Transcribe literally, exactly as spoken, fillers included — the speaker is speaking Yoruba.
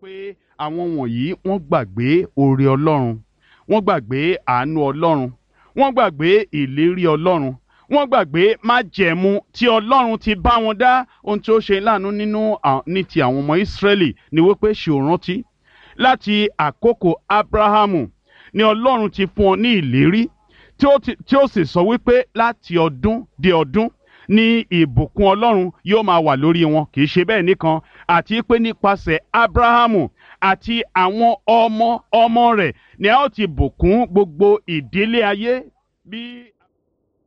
wípé àwọn wọ̀nyí wọ́n gbàgbé oore Ọlọ́run, wọ́n gbàgbé àánú Ọlọ́run, wọ́n gbàgbé ìlérí Ọlọ́run, wọ́n gbàgbé májẹ̀mú tí Ọlọ́run ti bá wọn dá. Ohun tí ó ṣe láàánú nínú ní ti àwọn ọmọ Ísírẹ́lì ni wípé ṣé o rántí láti àkókò Ábúráhámù ni Ọlọ́run ti fún ọ ní ìlérí tí ó ti- tí ó sì sọ wípé láti ọdún dé ọdún ní ìbùkún Ọlọ́run yóò máa wà lórí wọn. Kì í ṣe bẹ́ẹ̀ nìkan, àti pé nípasẹ̀ Ábúráhámù àti àwọn ọmọ ọmọ rẹ̀ ni a ó ti bùkún gbogbo ìdílé ayé. Bí